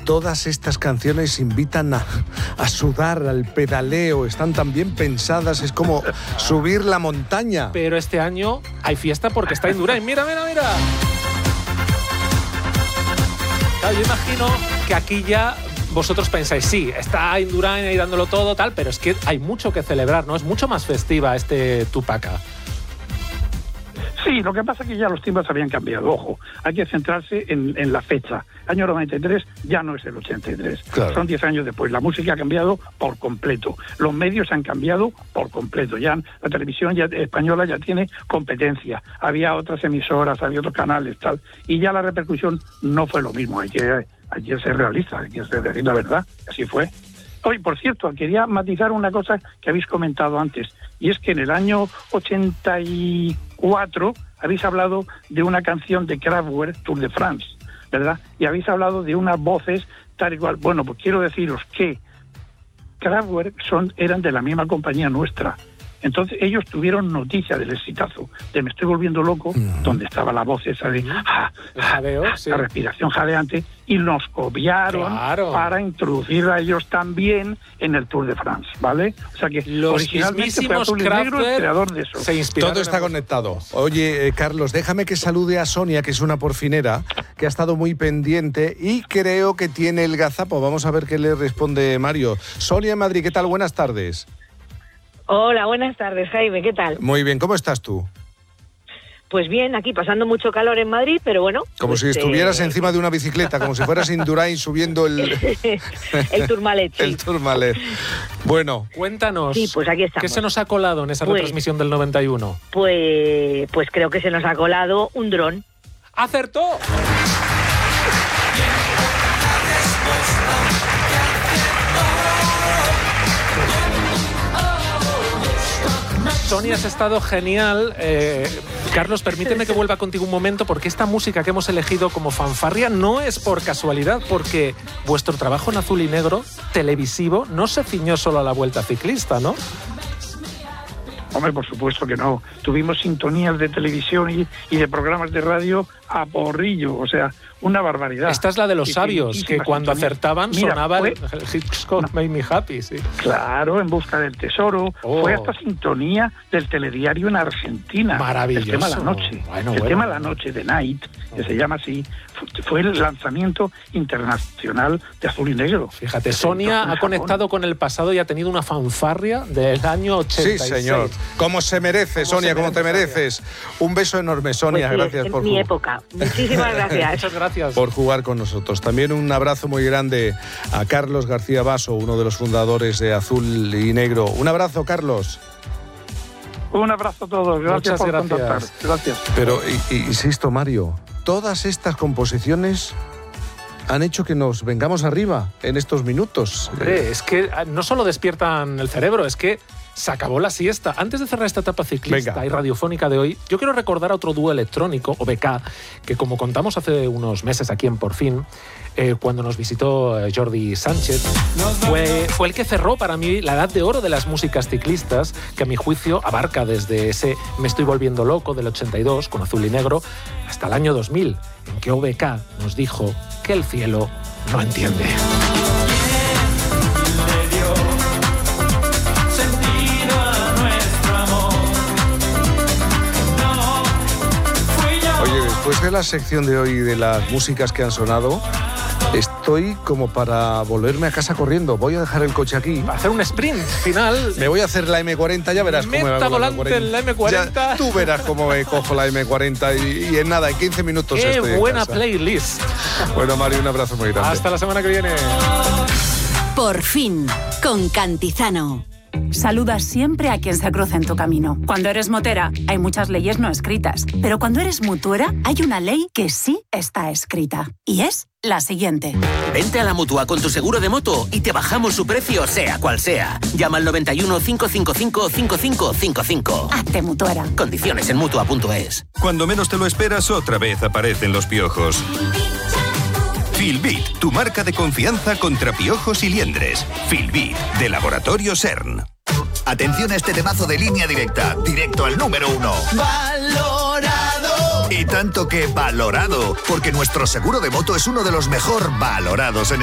todas estas canciones invitan a sudar, al pedaleo, están tan bien pensadas, es como subir la montaña. Pero este año hay fiesta porque está Indurain. ¡Mira! Claro, yo imagino que aquí ya vosotros pensáis, sí, está Indurain ahí dándolo todo, tal, pero es que hay mucho que celebrar, ¿no? Es mucho más festiva este Tupaca. Sí, lo que pasa es que ya los tiempos habían cambiado. Ojo, hay que centrarse en la fecha. Año 93 ya no es el 83. Claro. Son 10 años después. La música ha cambiado por completo. Los medios han cambiado por completo. Ya la televisión española ya tiene competencia. Había otras emisoras, había otros canales, tal. Y ya la repercusión no fue lo mismo. Hay que ser realista, hay que decir la verdad. Así fue. Hoy, por cierto, quería matizar una cosa que habéis comentado antes. Y es que en el año 84 habéis hablado de una canción de Kraftwerk, Tour de France, ¿verdad? Y habéis hablado de unas voces tal y cual. Bueno, pues quiero deciros que Kraftwerk eran de la misma compañía nuestra. Entonces ellos tuvieron noticia del exitazo de Me estoy volviendo loco, donde estaba la voz esa de la respiración jadeante, y nos copiaron para introducir a ellos también en el Tour de France, ¿vale? O sea que los originalmente fue Azul y Negro el creador de eso. Todo está conectado. Oye, Carlos, déjame que salude a Sonia, que es una porfinera, que ha estado muy pendiente y creo que tiene el gazapo. Vamos a ver qué le responde Mario. Sonia en Madrid, ¿qué tal? Buenas tardes. Hola, buenas tardes, Jaime, ¿qué tal? Muy bien, ¿cómo estás tú? Pues bien, aquí pasando mucho calor en Madrid, pero bueno... Como pues, si estuvieras encima de una bicicleta, como si fueras Indurain subiendo el... el Tourmalet, sí. El Tourmalet. Bueno. Cuéntanos, sí, pues aquí estamos. ¿Qué se nos ha colado en esa retransmisión del 91? Pues creo que se nos ha colado un dron. ¡Acertó! Sonia, has estado genial. Carlos, permíteme que vuelva contigo un momento, porque esta música que hemos elegido como fanfarria no es por casualidad, porque vuestro trabajo en Azul y Negro, televisivo, no se ciñó solo a la Vuelta Ciclista, ¿no? Hombre, por supuesto que no. Tuvimos sintonías de televisión y de programas de radio a porrillo, o sea, una barbaridad. Esta es la de los sabios, que cuando acertaban sonaba el Hitchcock Made Me Happy, sí. Claro, En busca del tesoro. Fue hasta sintonía del telediario en Argentina. Maravilloso. El tema de la noche. El tema de la noche, The Night, que se llama así, fue el lanzamiento internacional de Azul y Negro. Fíjate, Sonia ha conectado con el pasado y ha tenido una fanfarria del año 86. Sí, señor. Como se merece, Sonia, como te mereces. Un beso enorme, Sonia. Pues sí, gracias por mi época. Muchísimas gracias. Muchas gracias por jugar con nosotros. También un abrazo muy grande a Carlos García Basso, uno de los fundadores de Azul y Negro. Un abrazo, Carlos. Un abrazo a todos. Gracias por contactar. Gracias. Pero, insisto, Mario, todas estas composiciones han hecho que nos vengamos arriba en estos minutos. Hombre, es que no solo despiertan el cerebro, es que se acabó la siesta. Antes de cerrar esta etapa ciclista y radiofónica de hoy, yo quiero recordar a otro dúo electrónico, OBK, que como contamos hace unos meses aquí en Por Fin, cuando nos visitó Jordi Sánchez, fue el que cerró para mí la edad de oro de las músicas ciclistas, que a mi juicio abarca desde ese Me estoy volviendo loco del 82, con Azul y Negro, hasta el año 2000, en que OBK nos dijo que el cielo no entiende. Después de la sección de hoy de las músicas que han sonado, estoy como para volverme a casa corriendo. Voy a dejar el coche aquí. Para hacer un sprint final. Me voy a hacer la M40, ya verás cómo me va volante en la M40. Ya, tú verás cómo me cojo la M40 y en nada, en 15 minutos estoy en casa. ¡Qué buena playlist! Bueno, Mario, un abrazo muy grande. Hasta la semana que viene. Por Fin, con Cantizano. Saluda siempre a quien se cruza en tu camino. Cuando eres motera, hay muchas leyes no escritas. Pero cuando eres mutuera, hay una ley que sí está escrita. Y es la siguiente. Vente a la Mutua con tu seguro de moto y te bajamos su precio, sea cual sea. Llama al 91 555 5555. Hazte mutuera. Condiciones en Mutua.es. Cuando menos te lo esperas, otra vez aparecen los piojos. Filbit, tu marca de confianza contra piojos y liendres. Filbit, de Laboratorio CERN. Atención a este temazo de Línea Directa, directo al número 1. ¡Valorado! Y tanto que valorado, porque nuestro seguro de moto es uno de los mejor valorados en